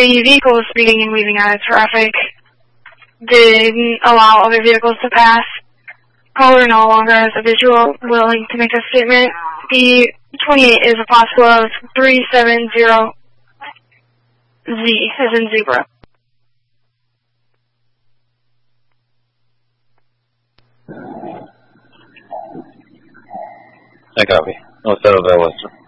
the vehicle speeding and weaving out of traffic didn't allow other vehicles to pass. Caller no longer has a visual willing to make a statement. The 28 is a possible of 370Z, as in zebra. I copy. I'll settle that, Western.